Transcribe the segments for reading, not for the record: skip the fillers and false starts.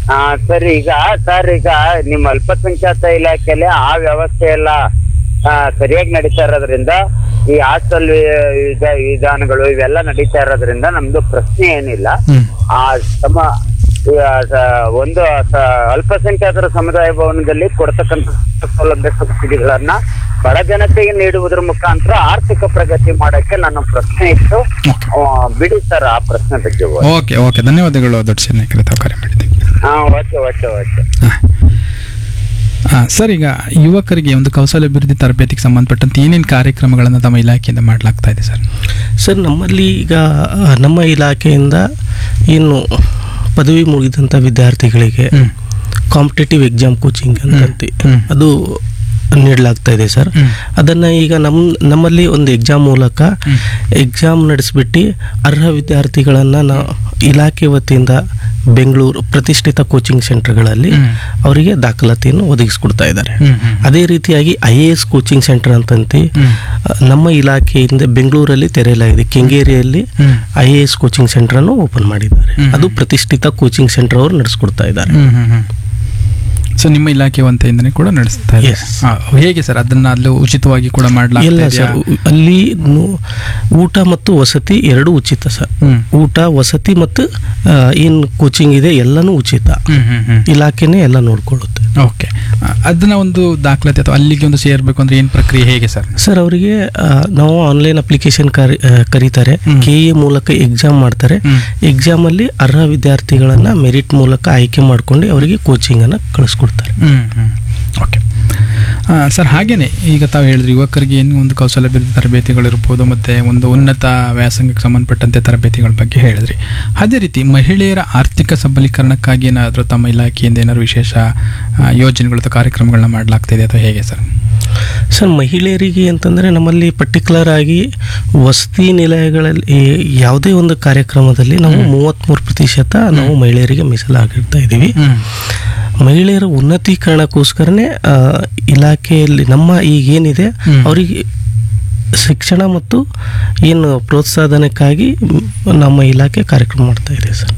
Sir ಈಗ ನಿಮ್ಮ ಅಲ್ಪಸಂಖ್ಯಾತ ಇಲಾಖೆಯಲ್ಲಿ ಆ ವ್ಯವಸ್ಥೆ ಎಲ್ಲ ಸರಿಯಾಗಿ ನಡೀತಾ ಇರೋದ್ರಿಂದ ಈ ಹಾಸ್ಟೆಲ್ ವಿಧಾನಗಳು ಇವೆಲ್ಲ ನಡೀತಾ ಇರೋದ್ರಿಂದ ನಮ್ದು ಪ್ರಶ್ನೆ ಏನಿಲ್ಲ. ಆ ಒಂದು ಅಲ್ಪಸಂಖ್ಯಾತರ ಸಮುದಾಯ ಭವನದಲ್ಲಿ ಕೊಡ್ತಕ್ಕಂಥ ಸೌಲಭ್ಯ ಸಬ್ಸಿಡಿಗಳನ್ನ ಬಡ ಜನತೆಗೆ ನೀಡುವುದರ ಮುಖಾಂತರ ಆರ್ಥಿಕ ಪ್ರಗತಿ ಮಾಡಕ್ಕೆ ನನ್ನ ಪ್ರಶ್ನೆ ಇತ್ತು. ಬಿಡಿ ಸರ್ ಆ ಪ್ರಶ್ನೆ ಬಗ್ಗೆ. ಓಕೆ ಧನ್ಯವಾದಗಳು ದೊಡ್ಡ ಸೇನಾಯಕರೇ, ತಾವು ಕರೆ ಮಾಡಿದ್ದೀವಿ. ಓಕೆ ಸರ್, ಈಗ ಯುವಕರಿಗೆ ಒಂದು ಕೌಶಲ್ಯಾಭಿವೃದ್ಧಿ ತರಬೇತಿಗೆ ಸಂಬಂಧಪಟ್ಟಂತೆ ಏನೇನು ಕಾರ್ಯಕ್ರಮಗಳನ್ನು ತಮ್ಮ ಇಲಾಖೆಯಿಂದ ಮಾಡಲಾಗ್ತಾ ಇದೆ ಸರ್? ಸರ್, ನಮ್ಮಲ್ಲಿ ಈಗ ನಮ್ಮ ಇಲಾಖೆಯಿಂದ ಏನು ಪದವಿ ಮುಗಿದಂಥ ವಿದ್ಯಾರ್ಥಿಗಳಿಗೆ ಕಾಂಪಿಟೇಟಿವ್ ಎಕ್ಸಾಮ್ ಕೋಚಿಂಗ್ ಅಂತಂತೆ ಅದು ನೀಡಲಾಗ್ತಾ ಇದೆ ಸರ್. ಅದನ್ನು ಈಗ ನಮ್ಮಲ್ಲಿ ಒಂದು ಎಕ್ಸಾಮ್ ಮೂಲಕ ಎಕ್ಸಾಮ್ ನಡೆಸಿಬಿಟ್ಟು ಅರ್ಹ ವಿದ್ಯಾರ್ಥಿಗಳನ್ನು ನಾವು ಇಲಾಖೆ ವತಿಯಿಂದ ಬೆಂಗಳೂರು ಪ್ರತಿಷ್ಠಿತ ಕೋಚಿಂಗ್ ಸೆಂಟರ್ಗಳಲ್ಲಿ ಅವರಿಗೆ ದಾಖಲಾತಿಯನ್ನು ಒದಗಿಸ್ಕೊಡ್ತಾ ಇದ್ದಾರೆ. ಅದೇ ರೀತಿಯಾಗಿ IAS ಕೋಚಿಂಗ್ ಸೆಂಟರ್ ಅಂತಂತೆ ನಮ್ಮ ಇಲಾಖೆಯಿಂದ ಬೆಂಗಳೂರಲ್ಲಿ ತೆರೆಯಲಾಗಿದೆ. ಕೆಂಗೇರಿಯಲ್ಲಿ IAS ಕೋಚಿಂಗ್ ಸೆಂಟರ್ ಅನ್ನು ಓಪನ್ ಮಾಡಿದ್ದಾರೆ. ಅದು ಪ್ರತಿಷ್ಠಿತ ಕೋಚಿಂಗ್ ಸೆಂಟರ್ ಅವರು ನಡೆಸ್ಕೊಡ್ತಾ ಇದ್ದಾರೆ. ಸೊ ನಿಮ್ಮ ಇಲಾಖೆ ವಂತೆಯಿಂದನೇ ಕೂಡ ನಡೆಸ್ತಾ ಇದೆ. ಹೇಗೆ ಸರ್ ಅದನ್ನ ಅಲ್ಲಿ ಉಚಿತವಾಗಿ ಕೂಡ ಮಾಡಲಾಗಿಲ್ಲ ಸರ್? ಅಲ್ಲಿ ಊಟ ಮತ್ತು ವಸತಿ ಎರಡು ಉಚಿತ ಸರ್. ಊಟ ವಸತಿ ಮತ್ತು ಏನು ಕೋಚಿಂಗ್ ಇದೆ ಎಲ್ಲನೂ ಉಚಿತ. ಇಲಾಖೆನೇ ಎಲ್ಲ ನೋಡ್ಕೊಳ್ಳುತ್ತೆ. ಓಕೆ, ಅದನ್ನ ಒಂದು ದಾಖಲಾತಿ ಅಥವಾ ಅಲ್ಲಿಗೆ ಒಂದು ಸೇರ್ಬೇಕು ಅಂದ್ರೆ ಏನ್ ಪ್ರಕ್ರಿಯೆ ಹೇಗೆ ಸರ್? ಸರ್, ಅವರಿಗೆ ನಾವು ಆನ್ಲೈನ್ ಅಪ್ಲಿಕೇಶನ್ ಕರೀತಾರೆ. KA ಮೂಲಕ ಎಕ್ಸಾಮ್ ಮಾಡ್ತಾರೆ. ಎಕ್ಸಾಮ್ ಅಲ್ಲಿ ಅರ್ಹ ವಿದ್ಯಾರ್ಥಿಗಳನ್ನ ಮೆರಿಟ್ ಮೂಲಕ ಆಯ್ಕೆ ಮಾಡ್ಕೊಂಡು ಅವರಿಗೆ ಕೋಚಿಂಗ್ ಅನ್ನ ಕಳಿಸ್ಕೊಡ್ತಾರೆ. ಓಕೆ ಸರ್, ಹಾಗೇನೆ ಈಗ ತಾವು ಹೇಳಿದ್ರಿ ಯುವಕರಿಗೆ ಏನು ಒಂದು ಕೌಶಲ್ಯಾಭಿವೃದ್ಧಿ ತರಬೇತಿಗಳಿರ್ಬೋದು ಮತ್ತು ಒಂದು ಉನ್ನತ ವ್ಯಾಸಂಗಕ್ಕೆ ಸಂಬಂಧಪಟ್ಟಂತೆ ತರಬೇತಿಗಳ ಬಗ್ಗೆ ಹೇಳಿದ್ರಿ. ಅದೇ ರೀತಿ ಮಹಿಳೆಯರ ಆರ್ಥಿಕ ಸಬಲೀಕರಣಕ್ಕಾಗಿ ಏನಾದರೂ ತಮ್ಮ ಇಲಾಖೆಯಿಂದ ಏನಾದರೂ ವಿಶೇಷ ಯೋಜನೆಗಳು ಅಥವಾ ಕಾರ್ಯಕ್ರಮಗಳನ್ನ ಮಾಡಲಾಗ್ತಿದೆ ಅಥವಾ ಹೇಗೆ ಸರ್? ಸರ್, ಮಹಿಳೆಯರಿಗೆ ಅಂತಂದರೆ ನಮ್ಮಲ್ಲಿ ಪರ್ಟಿಕ್ಯುಲರ್ ಆಗಿ ವಸತಿ ನಿಲಯಗಳಲ್ಲಿ ಯಾವುದೇ ಒಂದು ಕಾರ್ಯಕ್ರಮದಲ್ಲಿ ನಾವು 33% ನಾವು ಮಹಿಳೆಯರಿಗೆ ಮೀಸಲಾಗಿರ್ತಾ ಇದ್ದೀವಿ. ಮಹಿಳೆಯರ ಉನ್ನತೀಕರಣಕ್ಕೋಸ್ಕರನೇ ಇಲಾಖೆಯಲ್ಲಿ ನಮ್ಮ ಈಗೇನಿದೆ ಅವರಿಗೆ ಶಿಕ್ಷಣ ಮತ್ತು ಏನು ಪ್ರೋತ್ಸಾಹನಕ್ಕಾಗಿ ನಮ್ಮ ಇಲಾಖೆ ಕಾರ್ಯಕ್ರಮ ಮಾಡ್ತಾ ಇದೆ ಸರ್.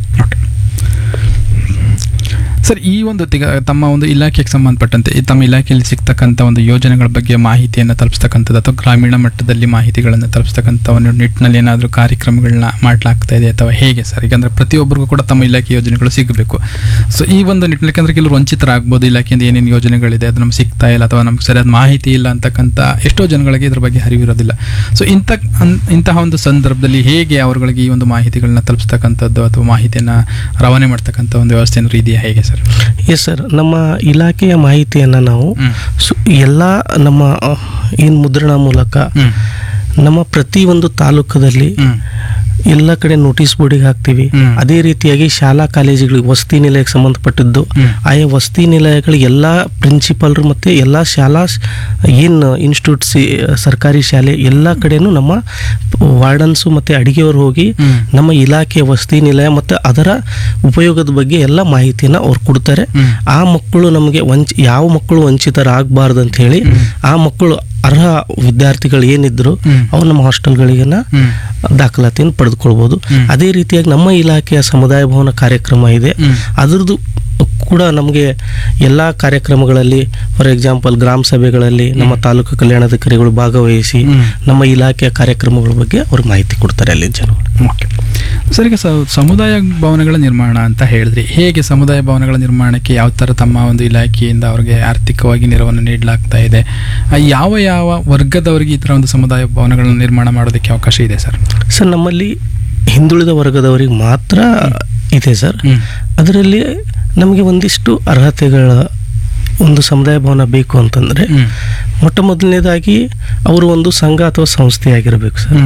ಸರ್, ಈ ಒಂದು ತಮ್ಮ ಒಂದು ಇಲಾಖೆಗೆ ಸಂಬಂಧಪಟ್ಟಂತೆ ತಮ್ಮ ಇಲಾಖೆಯಲ್ಲಿ ಸಿಗ್ತಕ್ಕಂಥ ಒಂದು ಯೋಜನೆಗಳ ಬಗ್ಗೆ ಮಾಹಿತಿಯನ್ನು ತಲುಪಿಸ್ತಕ್ಕಂಥದ್ದು ಅಥವಾ ಗ್ರಾಮೀಣ ಮಟ್ಟದಲ್ಲಿ ಮಾಹಿತಿಗಳನ್ನು ತಲುಪಿಸ್ತಕ್ಕಂಥ ಒಂದು ನಿಟ್ಟಿನಲ್ಲಿ ಏನಾದರೂ ಕಾರ್ಯಕ್ರಮಗಳನ್ನ ಮಾಡಲಾಗ್ತಾ ಇದೆ ಅಥವಾ ಹೇಗೆ ಸರ್? ಯಾಕಂದರೆ ಪ್ರತಿಯೊಬ್ಬರಿಗೂ ಕೂಡ ತಮ್ಮ ಇಲಾಖೆ ಯೋಜನೆಗಳು ಸಿಗಬೇಕು. ಸೊ ಈ ಒಂದು ನಿಟ್ಟಿನಲ್ಲಿ ಯಾಕಂದರೆ ಕೆಲವರು ವಂಚಿತರಾಗ್ಬೋದು, ಇಲಾಖೆಯಿಂದ ಏನೇನು ಯೋಜನೆಗಳಿದೆ ಅದು ನಮ್ಗೆ ಸಿಗ್ತಾ ಇಲ್ಲ ಅಥವಾ ನಮ್ಗೆ ಸರಿಯಾದ ಮಾಹಿತಿ ಇಲ್ಲ ಅಂತಕ್ಕಂಥ ಎಷ್ಟೋ ಜನಗಳಿಗೆ ಇದ್ರ ಬಗ್ಗೆ ಅರಿವಿರೋದಿಲ್ಲ. ಸೊ ಇಂತಹ ಒಂದು ಸಂದರ್ಭದಲ್ಲಿ ಹೇಗೆ ಅವರುಗಳಿಗೆ ಈ ಒಂದು ಮಾಹಿತಿಗಳನ್ನ ತಲುಪಿಸ್ತಕ್ಕಂಥದ್ದು ಅಥವಾ ಮಾಹಿತಿಯನ್ನು ರವಾನೆ ಮಾಡ್ತಕ್ಕಂಥ ಒಂದು ವ್ಯವಸ್ಥೆ ಏನಾದರೂ ಇದೆಯಾ ಹೇಗೆ ಸರ್? ಎಸ್ ಸರ್, ನಮ್ಮ ಇಲಾಖೆಯ ಮಾಹಿತಿಯನ್ನು ನಾವು ಎಲ್ಲ ನಮ್ಮ ಏನು ಮುದ್ರಣ ಮೂಲಕ ನಮ್ಮ ಪ್ರತಿಯೊಂದು ತಾಲೂಕದಲ್ಲಿ ಎಲ್ಲ ಕಡೆ ನೋಟಿಸ್ ಬೋರ್ಡಿಗೆ ಹಾಕ್ತೀವಿ. ಅದೇ ರೀತಿಯಾಗಿ ಶಾಲಾ ಕಾಲೇಜುಗಳಿಗೆ ವಸತಿ ನಿಲಯಕ್ಕೆ ಸಂಬಂಧಪಟ್ಟಿದ್ದು ಆಯಾ ವಸತಿ ನಿಲಯಗಳಿಗೆ ಎಲ್ಲ ಪ್ರಿನ್ಸಿಪಾಲ್ರು ಮತ್ತು ಎಲ್ಲ ಶಾಲಾ ಏನು ಇನ್ಸ್ಟಿಟ್ಯೂಟ್ಸ್ ಸರ್ಕಾರಿ ಶಾಲೆ ಎಲ್ಲ ಕಡೆನೂ ನಮ್ಮ ವಾರ್ಡನ್ಸು ಮತ್ತು ಅಡಿಗೆಯವರು ಹೋಗಿ ನಮ್ಮ ಇಲಾಖೆಯ ವಸತಿ ನಿಲಯ ಮತ್ತು ಅದರ ಉಪಯೋಗದ ಬಗ್ಗೆ ಎಲ್ಲ ಮಾಹಿತಿಯನ್ನು ಅವ್ರು ಕೊಡ್ತಾರೆ. ಆ ಮಕ್ಕಳು ನಮಗೆ ಯಾವ ಮಕ್ಕಳು ವಂಚಿತರಾಗಬಾರ್ದು ಅಂತ ಹೇಳಿ ಆ ಮಕ್ಕಳು ಅರ್ಹ ವಿದ್ಯಾರ್ಥಿಗಳು ಏನಿದ್ರು ಅವ್ರು ನಮ್ಮ ಹಾಸ್ಟೆಲ್ಗಳಿಗೆನ ದಾಖಲಾತಿಯನ್ನು ಪಡೆದುಕೊಳ್ಬೋದು. ಅದೇ ರೀತಿಯಾಗಿ ನಮ್ಮ ಇಲಾಖೆಯ ಸಮುದಾಯ ಭವನ ಕಾರ್ಯಕ್ರಮ ಇದೆ. ಅದರದ್ದು ಕೂಡ ನಮಗೆ ಎಲ್ಲ ಕಾರ್ಯಕ್ರಮಗಳಲ್ಲಿ ಫಾರ್ ಎಕ್ಸಾಂಪಲ್ ಗ್ರಾಮ ಸಭೆಗಳಲ್ಲಿ ನಮ್ಮ ತಾಲೂಕು ಕಲ್ಯಾಣಾಧಿಕಾರಿಗಳು ಭಾಗವಹಿಸಿ ನಮ್ಮ ಇಲಾಖೆಯ ಕಾರ್ಯಕ್ರಮಗಳ ಬಗ್ಗೆ ಅವ್ರಿಗೆ ಮಾಹಿತಿ ಕೊಡ್ತಾರೆ ಅಲ್ಲಿ ಜನರು. ಓಕೆ ಸರ್, ಈಗ ಸಮುದಾಯ ಭವನಗಳ ನಿರ್ಮಾಣ ಅಂತ ಹೇಳಿದ್ರಿ. ಹೇಗೆ ಸಮುದಾಯ ಭವನಗಳ ನಿರ್ಮಾಣಕ್ಕೆ ಯಾವ ಥರ ತಮ್ಮ ಒಂದು ಇಲಾಖೆಯಿಂದ ಅವರಿಗೆ ಆರ್ಥಿಕವಾಗಿ ನೆರವನ್ನು ನೀಡಲಾಗ್ತಾ ಇದೆ? ಯಾವ ಯಾವ ವರ್ಗದವರಿಗೆ ಈ ಥರ ಒಂದು ಸಮುದಾಯ ಭವನಗಳನ್ನು ನಿರ್ಮಾಣ ಮಾಡೋದಕ್ಕೆ ಅವಕಾಶ ಇದೆ ಸರ್? ಸರ್, ನಮ್ಮಲ್ಲಿ ಹಿಂದುಳಿದ ವರ್ಗದವರಿಗೆ ಮಾತ್ರ ಇದೆ ಸರ್. ಅದರಲ್ಲಿ ನಮಗೆ ಒಂದಿಷ್ಟು ಅರ್ಹತೆಗಳ ಒಂದು ಸಮುದಾಯ ಭವನ ಬೇಕು ಅಂತಂದರೆ ಮೊಟ್ಟ ಮೊದಲನೇದಾಗಿ ಅವರು ಒಂದು ಸಂಘ ಅಥವಾ ಸಂಸ್ಥೆಯಾಗಿರಬೇಕು ಸರ್.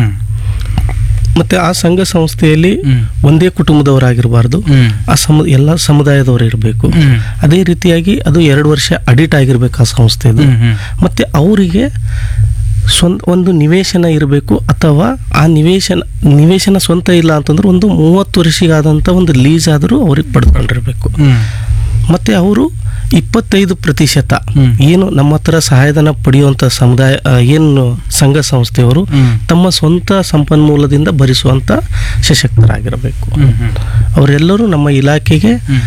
ಮತ್ತು ಆ ಸಂಘ ಸಂಸ್ಥೆಯಲ್ಲಿ ಒಂದೇ ಕುಟುಂಬದವರಾಗಿರಬಾರ್ದು, ಆ ಎಲ್ಲ ಸಮುದಾಯದವರು ಇರಬೇಕು. ಅದೇ ರೀತಿಯಾಗಿ ಅದು 2 ವರ್ಷ ಅಡಿಟ್ ಆಗಿರ್ಬೇಕು ಆ ಸಂಸ್ಥೆದು. ಮತ್ತು ಅವರಿಗೆ ಒಂದು ನಿವೇಶನ ಇರಬೇಕು, ಅಥವಾ ಆ ನಿವೇಶನ ಸ್ವಂತ ಇಲ್ಲ ಅಂತಂದ್ರೆ ಒಂದು 30 ವರ್ಷಿಗಾದಂಥ ಒಂದು ಲೀಸ್ ಆದರೂ ಅವ್ರಿಗೆ ಪಡೆದುಕೊಂಡಿರಬೇಕು. ಮತ್ತು ಅವರು 25% ಏನು ನಮ್ಮ ಹತ್ರ ಸಹಾಯಧನ ಪಡೆಯುವಂಥ ಸಮುದಾಯ ಏನು ಸಂಘ ಸಂಸ್ಥೆಯವರು ತಮ್ಮ ಸ್ವಂತ ಸಂಪನ್ಮೂಲದಿಂದ ಭರಿಸುವಂಥ ಸಶಕ್ತರಾಗಿರಬೇಕು. ಅವರೆಲ್ಲರೂ ನಮ್ಮ ಇಲಾಖೆಗೆ